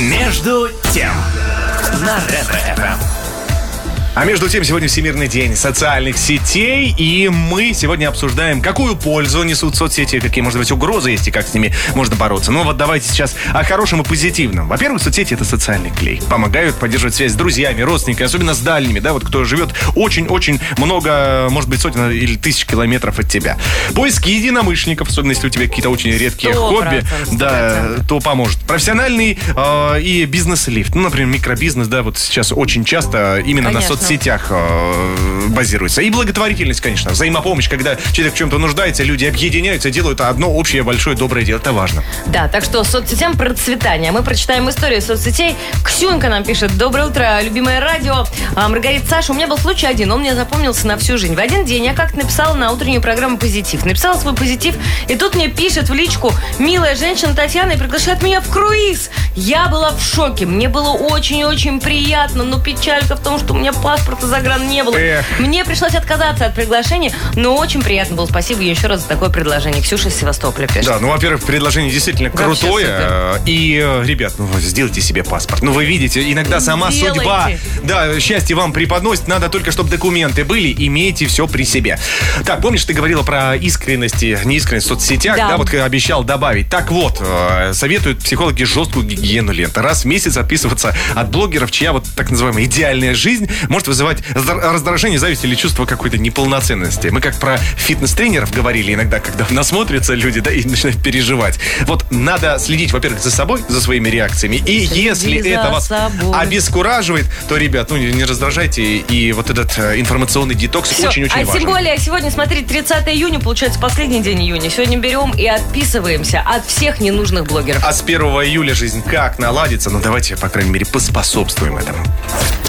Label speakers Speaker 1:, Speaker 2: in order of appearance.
Speaker 1: Между тем на Ретро-ФМ. А между тем, сегодня Всемирный день социальных сетей, и мы сегодня обсуждаем, какую пользу несут соцсети, какие, может быть, угрозы есть, и как с ними можно бороться. Ну вот давайте сейчас о хорошем и позитивном. Во-первых, соцсети — это социальный клей. Помогают поддерживать связь с друзьями, родственниками, особенно с дальними, да, вот кто живет очень-очень много, может быть, сотен или тысяч километров от тебя. Поиск единомышленников, особенно если у тебя какие-то очень редкие хобби, да, то поможет. Профессиональный и бизнес-лифт. Ну, например, микробизнес, да, вот сейчас очень часто именно на соцсетях базируется. И благотворительность, конечно. Взаимопомощь, когда человек в чем-то нуждается, люди объединяются, делают одно общее большое доброе дело. Это важно.
Speaker 2: Да, так что соцсетям процветания. Мы прочитаем историю соцсетей. Ксюнька нам пишет: доброе утро, любимое радио. Маргарита, Саша, у меня был случай один, он мне запомнился на всю жизнь. В один день я как-то написала на утреннюю программу «Позитив». Написала свой позитив, и тут мне пишет в личку милая женщина Татьяна и приглашает меня в круиз. Я была в шоке. Мне было очень-очень приятно, но печалька в том, что у меня паспорта загран не было. Мне пришлось отказаться от приглашения, но очень приятно было. Спасибо еще раз за такое предложение. Ксюша из Севастополя пишет.
Speaker 1: Да, ну, во-первых, предложение действительно крутое. И, ребят, ну, сделайте себе паспорт. Ну, вы видите, иногда сама судьба, да, счастье вам преподносит. Надо только, чтобы документы были. Имейте все при себе. Так, помнишь, ты говорила про искренность и неискренность в соцсетях? Да, вот обещал добавить. Так вот, советуют психологи жесткую гигиену ленты. Раз в месяц отписываться от блогеров, чья вот так называемая идеальная жизнь может вызывать раздражение, зависть или чувство какой-то неполноценности. Мы как про фитнес-тренеров говорили иногда, когда насмотрятся люди, да, и начинают переживать. Вот надо следить, во-первых, за собой, за своими реакциями. И если это вас обескураживает, то, ребят, ну не раздражайте. И вот этот информационный детокс очень-очень важен.
Speaker 2: Тем более, сегодня, смотри, 30 июня, получается, последний день июня. Сегодня берем и отписываемся от всех ненужных блогеров.
Speaker 1: А с 1 июля жизнь как наладится? Ну, давайте, по крайней мере, поспособствуем этому.